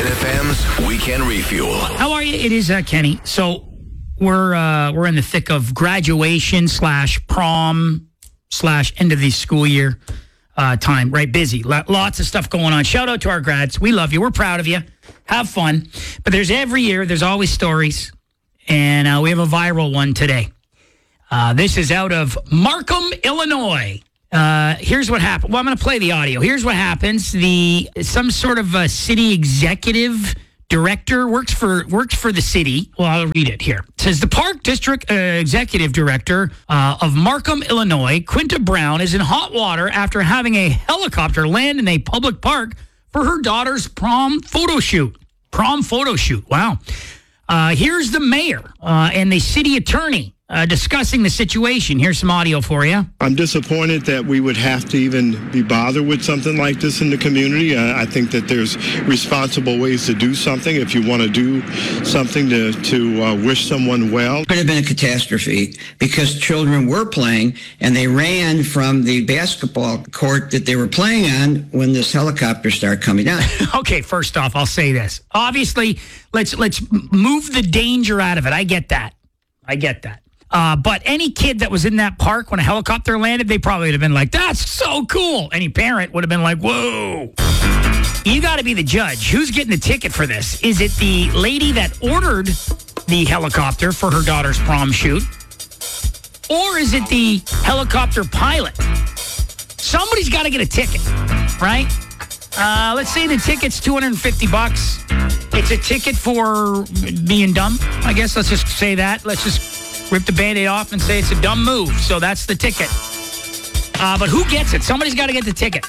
Hit FM's Weekend Refuel. How are you? It is Kenny. So we're in the thick of graduation / prom / end of the school year time. Right, busy. Lots of stuff going on. Shout out to our grads. We love you. We're proud of you. Have fun. But every year, there's always stories. And we have a viral one today. This is out of Markham, Illinois. Here's what happened. Well, I'm going to play the audio. Here's what happens. Some sort of city executive director works for the city. Well, I'll read it here. It says the Park District Executive Director of Markham, Illinois, Quinta Brown, is in hot water after having a helicopter land in a public park for her daughter's prom photo shoot. Wow. Here's the mayor and the city attorney discussing the situation. Here's some audio for you. I'm disappointed that we would have to even be bothered with something like this in the community. I think that there's responsible ways to do something. If you want to do something to wish someone well. It could have been a catastrophe because children were playing and they ran from the basketball court that they were playing on when this helicopter started coming down. Okay, first off, I'll say this. Obviously, let's move the danger out of it. I get that. But any kid that was in that park when a helicopter landed, they probably would have been like, that's so cool. Any parent would have been like, whoa. You got to be the judge. Who's getting the ticket for this? Is it the lady that ordered the helicopter for her daughter's prom shoot? Or is it the helicopter pilot? Somebody's got to get a ticket, right? Let's say the ticket's $250. It's a ticket for being dumb, I guess. Let's just say that. Let's just rip the Band-Aid off and say it's a dumb move. So that's the ticket. But who gets it? Somebody's got to get the ticket.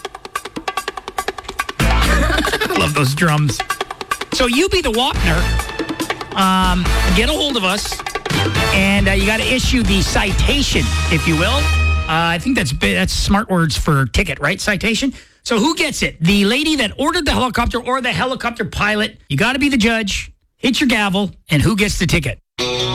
I love those drums. So you be the Wapner. Get a hold of us. And you got to issue the citation, if you will. I think that's smart words for ticket, right? Citation. So who gets it? The lady that ordered the helicopter or the helicopter pilot? You got to be the judge. Hit your gavel. And who gets the ticket?